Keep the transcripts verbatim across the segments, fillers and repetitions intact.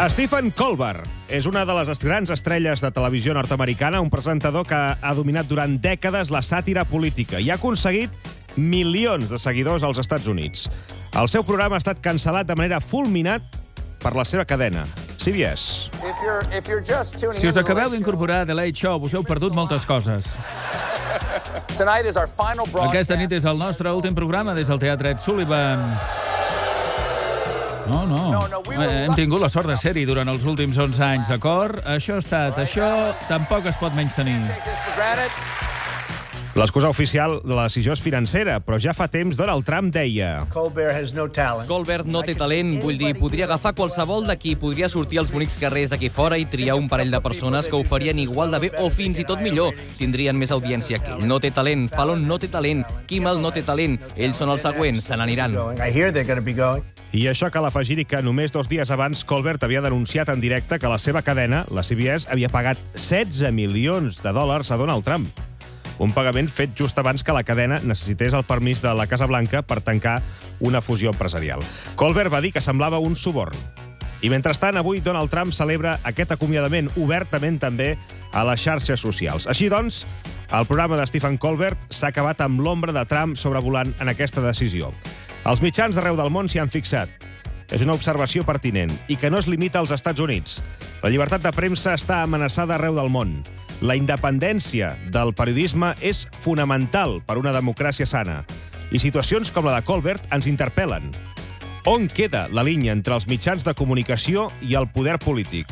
Stephen Colbert és una de les grans estrelles de televisió nord-americana, un presentador que ha dominat durant dècades la sàtira política i ha aconseguit milions de seguidors als Estats Units. El seu programa ha estat cancel·lat de manera fulminat per la seva cadena, C B S. Si us acabeu d'incorporar a The Late Show, us heu perdut moltes coses. Aquesta nit és el nostre últim programa des del Teatre Ed Sullivan. No, no. Hem tingut la sort de ser-hi durant els últims onze anys, d'acord? Això ha estat. Això tampoc es pot menystenir. L'excusa oficial de la decisió és financera, però ja fa temps Donald Trump deia: Colbert no té talent, vull dir, podria agafar qualsevol d'aquí, podria sortir als bonics carrers d'aquí fora i triar un parell de persones que ho farien igual de bé o fins i tot millor. Tindrien més audiència que ell. No té talent, Fallon no té talent, Kimmel no té talent, ells són els següents, se n'aniran. I això cal afegir-hi que només dos dies abans Colbert havia denunciat en directe que la seva cadena, la C B S, havia pagat setze milions de dòlars a Donald Trump. Un pagament fet just abans que la cadena necessités el permís de la Casa Blanca per tancar una fusió empresarial. Colbert va dir que semblava un suborn. I mentrestant, avui Donald Trump celebra aquest acomiadament obertament també a les xarxes socials. Així doncs, el programa de Stephen Colbert s'ha acabat amb l'ombra de Trump sobrevolant en aquesta decisió. Els mitjans d'arreu del món s'hi han fixat. És una observació pertinent i que no es limita als Estats Units. La llibertat de premsa està amenaçada arreu del món. La independència del periodisme és fonamental per una democràcia sana. I situacions com la de Colbert ens interpel·len. On queda la línia entre els mitjans de comunicació i el poder polític?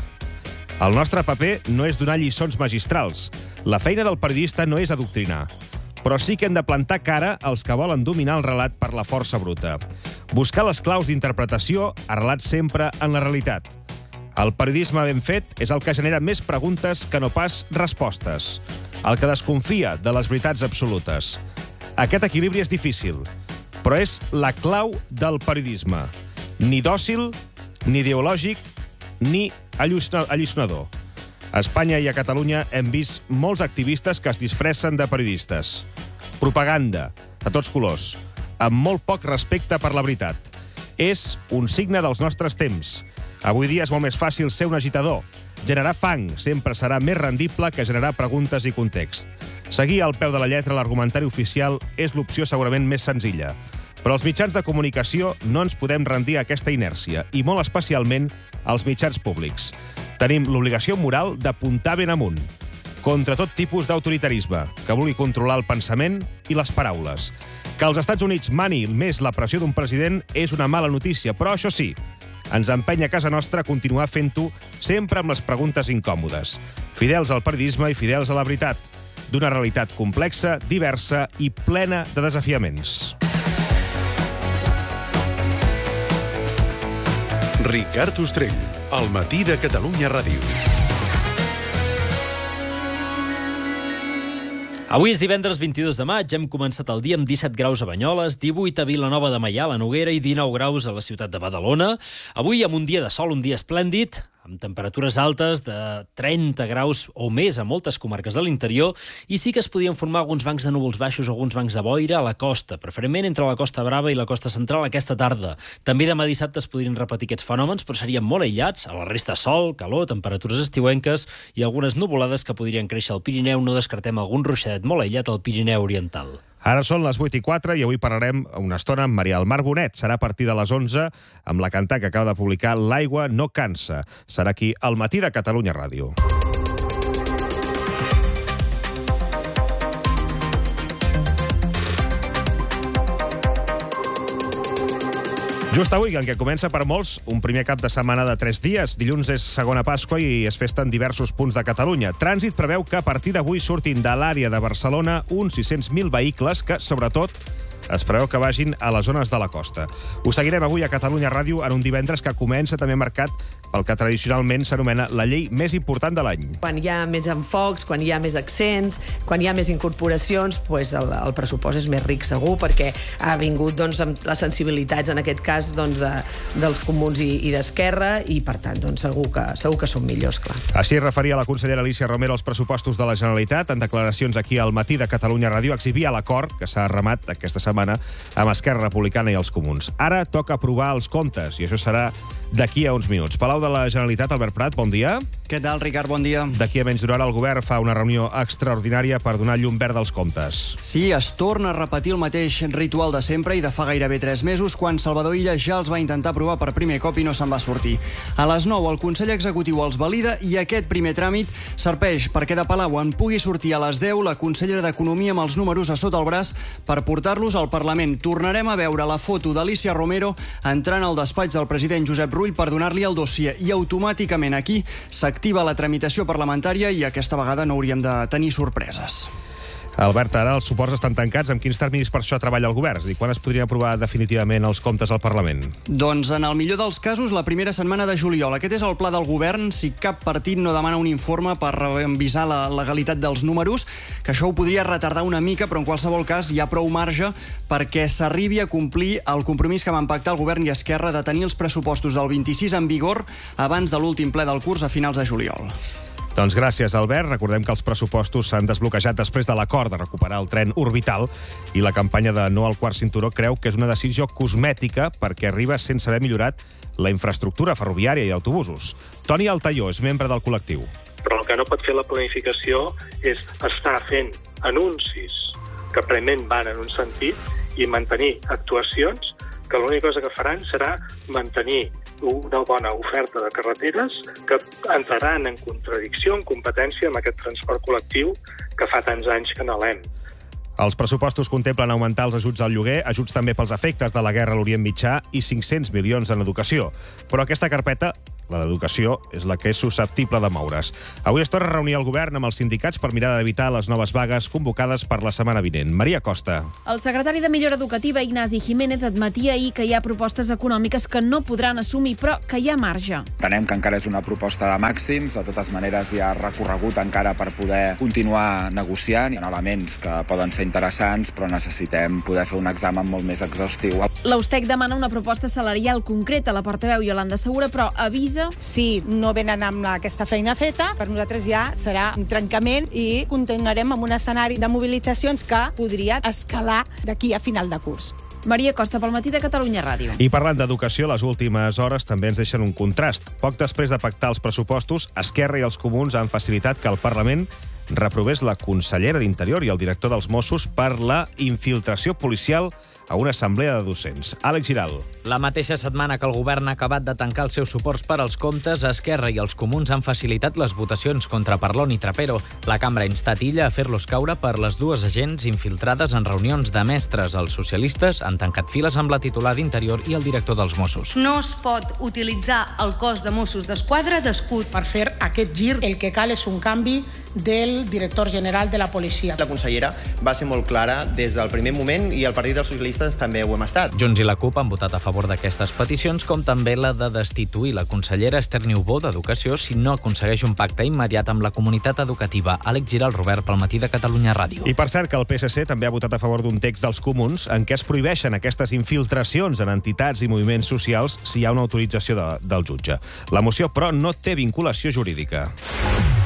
El nostre paper no és donar lliçons magistrals. La feina del periodista no és adoctrinar. Però sí que hem de plantar cara als que volen dominar el relat per la força bruta. Buscar les claus d'interpretació arrelat sempre en la realitat. El periodisme ben fet és el que genera més preguntes que no pas respostes. El que desconfia de les veritats absolutes. Aquest equilibri és difícil, però és la clau del periodisme. Ni dòcil, ni ideològic, ni alliçonador. A Espanya i a Catalunya hem vist molts activistes que es disfressen de periodistes. Propaganda, de tots colors, amb molt poc respecte per la veritat. És un signe dels nostres temps. Avui dia és molt més fàcil ser un agitador. Generar fang sempre serà més rendible que generar preguntes i context. Seguir al peu de la lletra l'argumentari oficial és l'opció segurament més senzilla. Però els mitjans de comunicació no ens podem rendir a aquesta inèrcia, i molt especialment als mitjans públics. Tenim l'obligació moral d'apuntar ben amunt, contra tot tipus d'autoritarisme, que vulgui controlar el pensament i les paraules. Que als Estats Units mani més la pressió d'un president és una mala notícia, però això sí, ens empenya a casa nostra a continuar fent-ho sempre amb les preguntes incòmodes, fidels al periodisme i fidels a la veritat, d'una realitat complexa, diversa i plena de desafiaments. Ricard Ostrell, al matí de Catalunya Ràdio. Avui és divendres vint-i-dos de maig, hem començat el dia amb disset graus a Banyoles, divuit a Vilanova de Meià, la Noguera, i dinou graus a la ciutat de Badalona. Avui amb un dia de sol, un dia esplèndid, amb temperatures altes de trenta graus o més a moltes comarques de l'interior, i sí que es podien formar alguns bancs de núvols baixos o alguns bancs de boira a la costa, preferentment entre la Costa Brava i la Costa Central aquesta tarda. També demà dissabte es podrien repetir aquests fenòmens, però serien molt aïllats. A la resta sol, calor, temperatures estiuenques i algunes nuvolades que podrien créixer al Pirineu. No descartem algun ruixadet molt aïllat al Pirineu Oriental. Ara són les vuit i quatre i avui parlarem una estona amb Maria del Mar Bonet. Serà a partir de les onze amb la cantant que acaba de publicar L'aigua no cansa. Serà aquí al matí de Catalunya Ràdio. Just avui, en què comença per molts un primer cap de setmana de tres dies. Dilluns és segona Pasqua i es festa en diversos punts de Catalunya. Trànsit preveu que a partir d'avui surtin de l'àrea de Barcelona uns sis-cents mil vehicles que, sobretot, es preveu que vagin a les zones de la costa. Ho seguirem avui a Catalunya Ràdio en un divendres que comença també marcat pel que tradicionalment s'anomena la llei més important de l'any. Quan hi ha més enfocs, quan hi ha més accents, quan hi ha més incorporacions, doncs el, el pressupost és més ric segur, perquè ha vingut doncs, amb les sensibilitats, en aquest cas, doncs, de, dels comuns i, i d'Esquerra, i per tant doncs, segur, que, segur que són millors, clar. Així es referia la consellera Alícia Romero als pressupostos de la Generalitat. En declaracions aquí al matí de Catalunya Ràdio exhibia l'acord que s'ha remat aquesta setmana amb Esquerra Republicana i els Comuns. Ara toca aprovar els comptes, i això serà d'aquí a uns minuts. Palau de la Generalitat, Albert Prat, bon dia. Què tal, Ricard? Bon dia. D'aquí a menys d'una hora el govern fa una reunió extraordinària per donar llum verd als comptes. Sí, es torna a repetir el mateix ritual de sempre i de fa gairebé tres mesos, quan Salvador Illa ja els va intentar aprovar per primer cop i no se'n va sortir. A les nou el Consell Executiu els valida i aquest primer tràmit serveix perquè de Palau en pugui sortir a les deu la consellera d'Economia amb els números a sota el braç per portar-los al Parlament. Tornarem a veure la foto d'Alícia Romero entrant al despatx del president Josep Rull per donar-li el dossier i automàticament aquí s'activa la tramitació parlamentària i aquesta vegada no hauríem de tenir sorpreses. Albert, ara els suports estan tancats. Amb quins terminis per això treballa el govern? És a dir, quan es podrien aprovar definitivament els comptes al Parlament? Doncs en el millor dels casos, la primera setmana de juliol. Aquest és el pla del govern si cap partit no demana un informe per revisar la legalitat dels números, que això ho podria retardar una mica, però en qualsevol cas hi ha prou marge perquè s'arribi a complir el compromís que van pactar el govern i Esquerra de tenir els pressupostos del vint-i-sis en vigor abans de l'últim ple del curs a finals de juliol. Doncs gràcies, Albert. Recordem que els pressupostos s'han desbloquejat després de l'acord de recuperar el tren orbital i la campanya de No al quart cinturó creu que és una decisió cosmètica perquè arriba sense haver millorat la infraestructura ferroviària i autobusos. Toni Altaió és membre del col·lectiu. Però el que no pot fer la planificació és estar fent anuncis que prement van en un sentit i mantenir actuacions que l'única cosa que faran serà mantenir una bona oferta de carreteres que entraran en contradicció, en competència amb aquest transport col·lectiu que fa tants anys que anhelem. Els pressupostos contemplen augmentar els ajuts al lloguer, ajuts també pels efectes de la guerra a l'Orient Mitjà i cinc-cents milions en educació. Però aquesta carpeta, la d'educació, és la que és susceptible de moure's. Avui es torna a reunir el govern amb els sindicats per mirar d'evitar les noves vagues convocades per la setmana vinent. Maria Costa. El secretari de Millora Educativa, Ignasi Jiménez, admetia ahir que hi ha propostes econòmiques que no podran assumir, però que hi ha marge. Entenem que encara és una proposta de màxims, de totes maneres hi ha recorregut encara per poder continuar negociant. Hi ha elements que poden ser interessants, però necessitem poder fer un examen molt més exhaustiu. L'Eustec demana una proposta salarial concreta. La portaveu Iolanda Segura, però avisa... Si no venen amb aquesta feina feta, per nosaltres ja serà un trencament i continuarem amb un escenari de mobilitzacions que podria escalar d'aquí a final de curs. Maria Costa, pel Matí de Catalunya Ràdio. I parlant d'educació, les últimes hores també ens deixen un contrast. Poc després de pactar els pressupostos, Esquerra i els comuns han facilitat que el Parlament reprovés la consellera d'Interior i el director dels Mossos per la infiltració policial a una assemblea de docents. Àlex Giral. La mateixa setmana que el govern ha acabat de tancar els seus suports per als comptes, Esquerra i els comuns han facilitat les votacions contra Parlon i Trapero. La cambra ha instat Illa a fer-los caure per les dues agents infiltrades en reunions de mestres. Els socialistes han tancat files amb la titular d'Interior i el director dels Mossos. No es pot utilitzar el cos de Mossos d'Esquadra d'escut. Per fer aquest gir, el que cal és un canvi del director general de la policia. La consellera va ser molt clara des del primer moment i el Partit dels Socialistes també ho hem estat. Junts i la CUP han votat a favor d'aquestes peticions, com també la de destituir la consellera Esther Niubó d'Educació si no aconsegueix un pacte immediat amb la comunitat educativa. Àlex Giral, Robert, pel Matí de Catalunya Ràdio. I per cert que el P S C també ha votat a favor d'un text dels comuns en què es prohibeixen aquestes infiltracions en entitats i moviments socials si hi ha una autorització de, del jutge. La moció, però, no té vinculació jurídica.